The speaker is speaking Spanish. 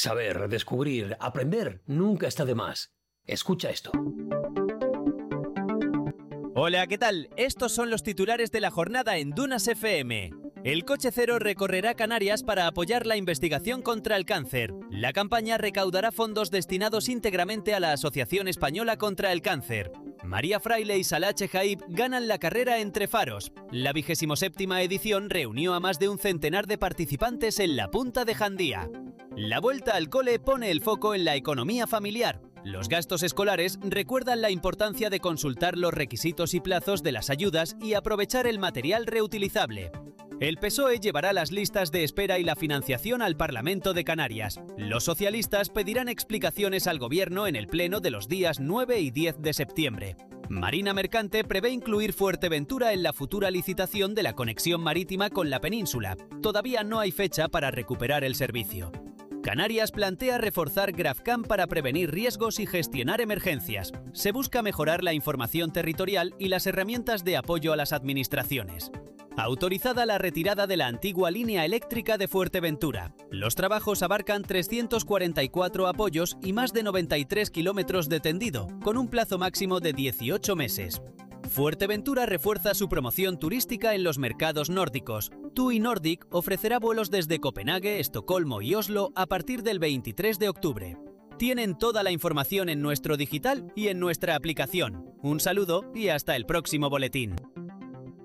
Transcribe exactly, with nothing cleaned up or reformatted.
Saber, descubrir, aprender, nunca está de más. Escucha esto. Hola, ¿qué tal? Estos son los titulares de la jornada en Dunas F M. El Coche Cero recorrerá Canarias para apoyar la investigación contra el cáncer. La campaña recaudará fondos destinados íntegramente a la Asociación Española contra el Cáncer. María Fraile y Salah Chejaib ganan la carrera entre faros. La vigésimo séptima edición reunió a más de un centenar de participantes en la Punta de Jandía. La vuelta al cole pone el foco en la economía familiar. Los gastos escolares recuerdan la importancia de consultar los requisitos y plazos de las ayudas y aprovechar el material reutilizable. El P S O E llevará las listas de espera y la financiación al Parlamento de Canarias. Los socialistas pedirán explicaciones al Gobierno en el Pleno de los días nueve y diez de septiembre. Marina Mercante prevé incluir Fuerteventura en la futura licitación de la conexión marítima con la península. Todavía no hay fecha para recuperar el servicio. Canarias plantea reforzar GrafCam para prevenir riesgos y gestionar emergencias. Se busca mejorar la información territorial y las herramientas de apoyo a las administraciones. Autorizada la retirada de la antigua línea eléctrica de Fuerteventura. Los trabajos abarcan trescientos cuarenta y cuatro apoyos y más de noventa y tres kilómetros de tendido, con un plazo máximo de dieciocho meses. Fuerteventura refuerza su promoción turística en los mercados nórdicos. TUI Nordic ofrecerá vuelos desde Copenhague, Estocolmo y Oslo a partir del veintitrés de octubre. Tienen toda la información en nuestro digital y en nuestra aplicación. Un saludo y hasta el próximo boletín.